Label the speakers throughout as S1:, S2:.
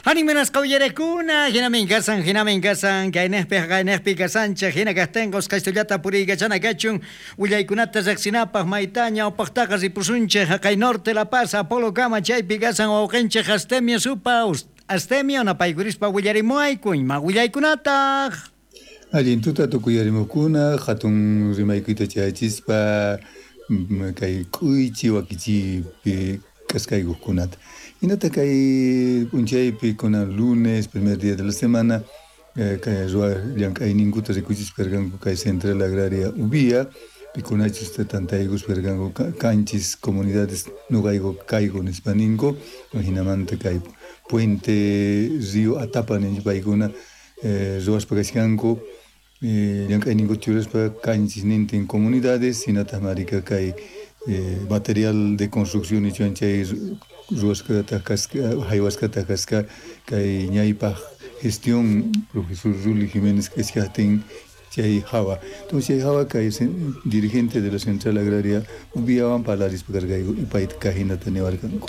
S1: Animenas caballerecuna, Hinamin Gasan, Kainespi Gasancha, Hina Gastengos, Castellata Puri, Gachana Gachun, Uyaykunata Zaxinapa, Maitaña, o Pachtagas y Pusunche, Jacay Norte, La Paz, Apolo Gama, Chaypi Gasan, o Genche, Hastemia, Supa, Astemia, una paigurispa, Willarimuaykuin, Maguillaykunata.
S2: Alintuta tukuyarimukuna, Hatun Rimaikuita Chachispa, Kai Kuichi, Wakichi, Cascaigukunat. Inata kai unchaypi kuna lunes, primer día de la semana, kai hay ninguta recuchis pergango kai central agraria ubia, piconachis tantaigus pergango canchis comunidades no caigo en hispaningo, imaginamante kai puente río Atapan en paiguna, zoas pagascango, hay ninguturas para canchis en comunidades, inata marica kai material de construcción y chanchay Ruasca Tacasca, Hayhuasca Tacasca, que ñaipa gestión, profesor Ruli Jiménez, que es Yatin, Chay Java. Entonces, Java, que es dirigente de la Central Agraria, ubiaban palaris para Gargaigo y Pait Cajina Tanevargango.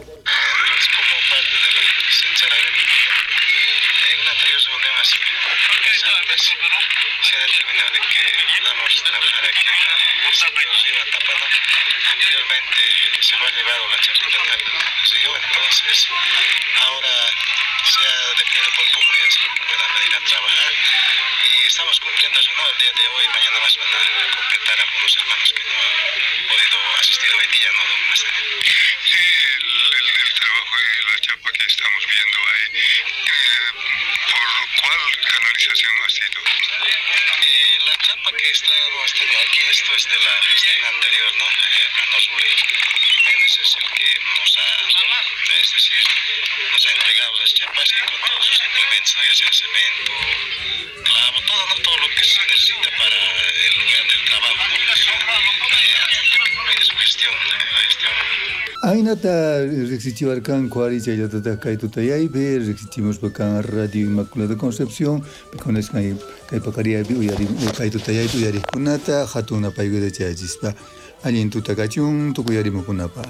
S3: Se lo ha llevado la chapita del río, entonces ahora se ha definido por comunidades que puedan venir a trabajar y estamos cumpliendo eso, ¿no? El día de hoy, mañana más van a completar algunos hermanos que no han podido asistir hoy día, ¿no, don Marcelo?
S4: Sí, el trabajo y la chapa que estamos viendo ahí, ¿por cuál canalización ha sido?
S3: La chapa que está aquí, esto es de la gestión anterior, ¿no? Hermano Ruli Jiménez es el que nos ha, es decir, nos ha entregado las chapas y con todos sus implementos, ¿no? Ya sea cemento, clavo, todo, ¿no? Todo lo que se necesita para el lugar del trabajo, ¿no? Es su gestión,
S2: Ainata Rexichivarcan, Cuari, Chayatata, Kaitutayay, Rexicimos Bacan, Radio Inmaculada Concepción, Picones Kaipacaria, Uyari, Kaitutayay, Uyari Kunata, Hatuna Paigo de Chayispa, Alintuta Gachun, Tukuyari Mukunapa.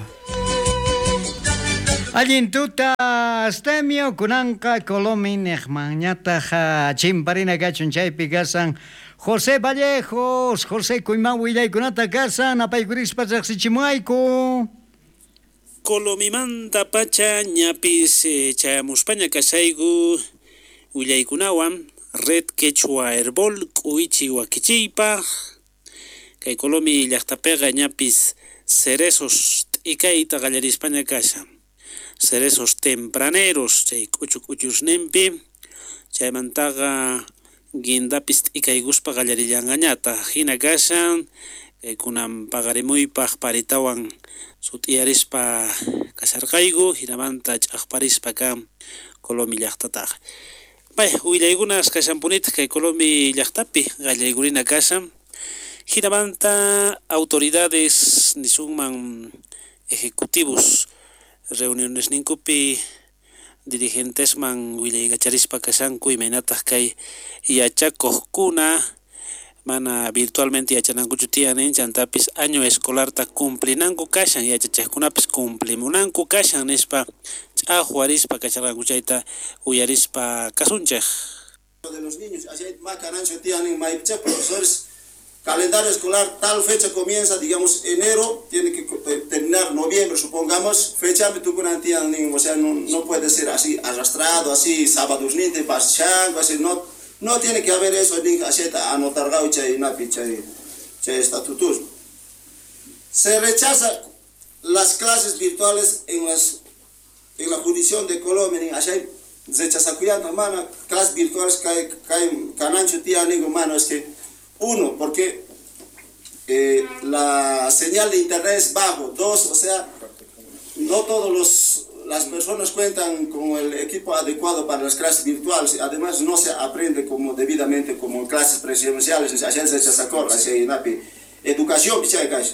S1: Alintuta Astemio, Kunanka, Colomin, Ejmañata, Chimparina Gachun, Chaypi Gasan. José Vallejos, José Cuimahuilla y Kunata Gasan, Apaigurispa Zaxichimuaiku.
S5: Colomimanta pacha ñapis chayamuspaña kasaygu willaykunawan red quechua herbol k'uichi wakichiypaq kay Colomi llaqtapiqa ñapis cerezos t'ikayta qallarispaña kasha cerezos tempraneros chay k'uchusninpi chaymantaqa guindapis t'ikayguspa qallarillangañata hina kashan kunan pagarimuypaq paritawan sutiarispa kasarqaygu hinamanta ch'aqparispa kan Colomi llaqtataqa. Bay, willaykunas kashanpunita kay Colomi llaqtapi qallaygurina kashan hinamanta autoridades nisunman ejecutivos reuniones ninkupi dirigentesman willaygacharispa kashanku imaynataq kay yachakuqkuna mana virtualmente yachanankuchu tiyanin chantapis año escolar ta cumplinanku kashan yachachaqkunapis cumplimunanku kashan nispa ch'aqwarispa kacharqankuchayta uyarispa kasunchaq.
S6: De los niños, así macanancho tienen maipcha, profesores, calendario escolar, tal fecha comienza, digamos, enero, tiene que terminar noviembre, supongamos, fecha o sea, no puede ser así arrastrado, así, sábados ni de paschango, así, no tiene que haber eso, ni anotar gaucha y napi, chay estatutos. Se rechaza las clases virtuales en la jurisdicción de Colombia, así rechaza cuidando, mano, clases virtuales que canancho tía, mano, es que uno, porque la señal de internet es bajo, dos, o sea, no todos las personas cuentan con el equipo adecuado para las clases virtuales, además no se aprende como debidamente como clases presenciales, así se sacó, así educación,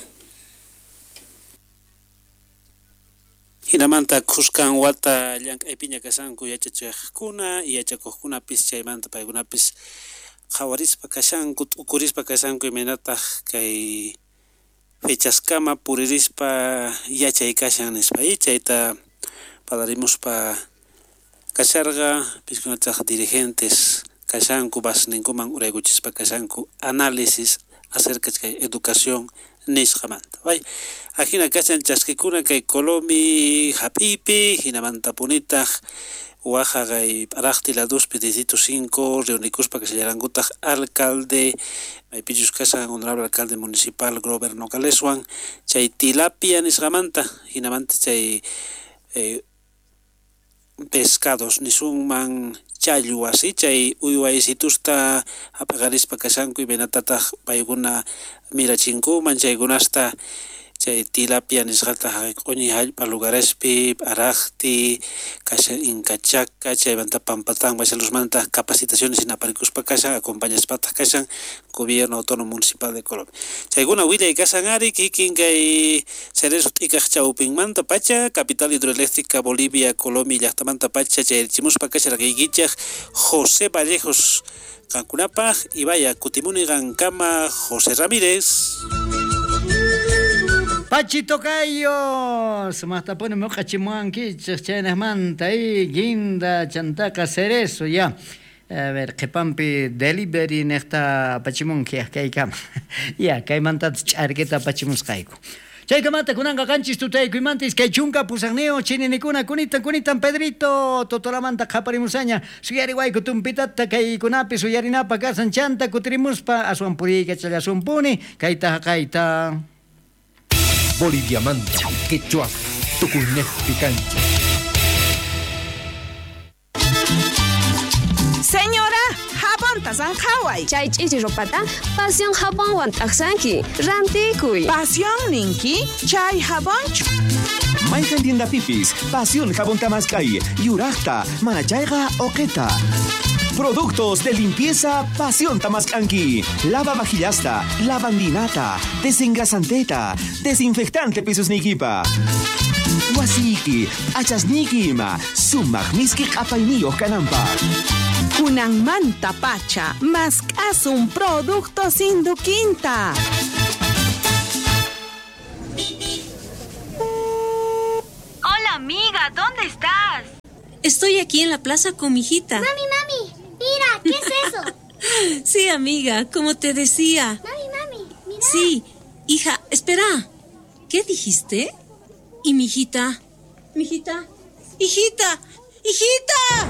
S5: Hinamanta kuskan wata llank'aypiña kasanku yachachaqkuna y yachakuqkunapis chaymanta paykunapis qawarispa kashanku t'ukurispa kashanku imaynataq kay fechaskama puririspa yachay kashan nispa chayta padarimuspa kasharga piskunataq dirigentes kashanku basninkuman uraykuchispa kashanku análisis acerca de educación nisqamanta vay ajina kashan chaskikuna kay Colomi hapipi hinamanta punitaq Oaxaca Arachti la 2 Distrito 5 reunikuspa que se llarangutaj alcalde Maypichus Casa honorable alcalde municipal Groverno Caleswan chay tilapia nisqamanta hinamanta chay pescados nisunman chayu así chay uywaysitusta apagarispa kashanku ibenatataq paykuna mirachinkuman chaykunasta chay tilapia nisqata q'uñi hallp'a lugarespi Arachti kasha Incachaca chaymanta Pampatán Bachalusmanta capacitaciones inaparikuspa kashan acompañaspataq kashan gobierno autónomo municipal de Colombia chaykuna willay kashan ari kikin kay Cerezo t'ikaq chawpinmanta pacha capital hidroeléctrica Bolivia Colombia llaqtamanta pacha chayrichimuspa kasharqaykichaq José Vallejos kankunapaq y vaya kutimunigan kama José Ramírez.
S1: Pachito Cayos, hasta ponemos cachimuanqui, manta y guinda, chantaca, cerezo, ya. A ver, que pampi delivery nesta pachimunqui, que hay cama. Ya, que hay mantat charqueta pachimuscaico. Chaykamata kunanga kanchis tutayku imantis kay chunka pusagneo chininikuna kunitan Pedrito totolamanta qhaparimusaña suyariwayku tumpitata kay kunapi suyarinapa kasan chanta kutirimuspa aswan puriyqa challasumpuni kayta
S7: Bolivia manta, quechua, tukunej picante.
S8: Señora, jabón tasan Hawaii.
S9: Chay chichi ropata, pasión jabón wan taksanki, rantikuy.
S8: Pasión ninki, chay jabón.
S10: Maikan tienda pipis, pasión jabón tamascay, yurachta, manachaiga oqueta. Productos de limpieza Pasión Tamascanqui. Lava vajillasta, lavandinata, desengrasanteta, desinfectante pisos niquipa. Wasiki, achasniquima, sumagmiski apainillo canampa.
S8: Kunan manta pacha, mascas un producto sin duquinta.
S11: Hola amiga, ¿dónde estás?
S12: Estoy aquí en la plaza con mi hijita.
S11: Mami, mira, ¿qué es eso?
S12: Sí, amiga, como te decía.
S11: Mami, mira.
S12: Sí, hija, espera. ¿Qué dijiste? ¿Y mi hijita? ¿Mi hijita? ¡Hijita! ¡Hijita!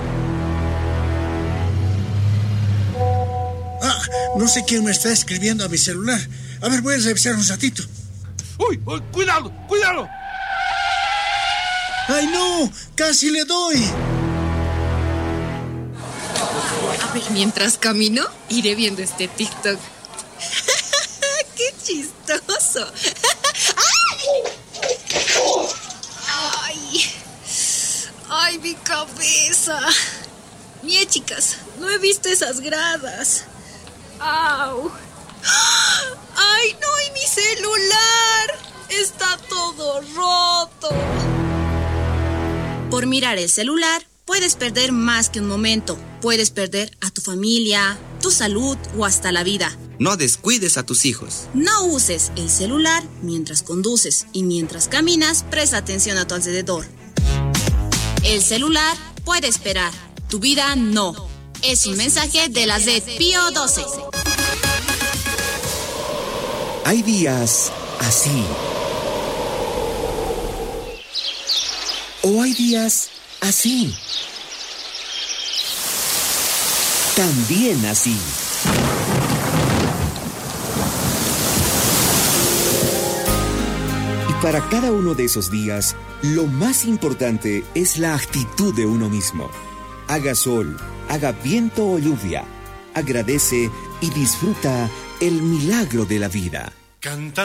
S13: No sé quién me está escribiendo a mi celular. A ver, voy a revisar un ratito.
S14: ¡Uy! ¡Cuidado!
S13: ¡Ay, no! ¡Casi le doy!
S15: A ver, mientras camino, iré viendo este TikTok. ¡Qué chistoso! ¡Ay, mi cabeza! Mire, chicas, no he visto esas gradas. ¡Au! ¡Ay, no! ¡Y mi celular! ¡Está todo roto!
S16: Por mirar el celular, puedes perder más que un momento. Puedes perder a tu familia, tu salud o hasta la vida.
S17: No descuides a tus hijos.
S16: No uses el celular mientras conduces y mientras caminas, presta atención a tu alrededor. El celular puede esperar, tu vida no. Es un mensaje de la red Pío 12.
S10: Hay días así. O hay días así. También así. Y para cada uno de esos días, lo más importante es la actitud de uno mismo. Haga sol, haga viento o lluvia. Agradece y disfruta el milagro de la vida.
S18: Canta